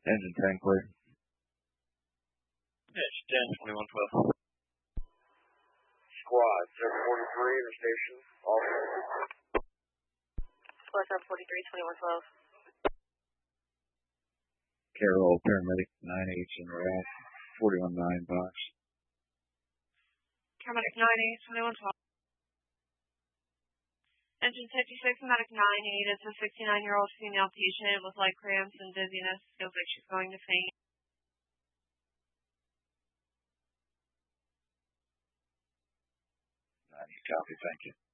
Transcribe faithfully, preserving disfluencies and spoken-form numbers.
Engine ten clear. Pitch ten, twenty-one twelve. Squad, seven forty-three, interstation, all Squad seven forty-three, twenty-one twelve. Carroll, paramedic nine H and Ralph, forty-one nine box. Paramedic nine H, twenty-one twelve. Engine fifty-six, medic nine eight. It's a sixty-nine-year-old female patient with light cramps and dizziness. Feels like she's going to faint. ninety, copy, thank you.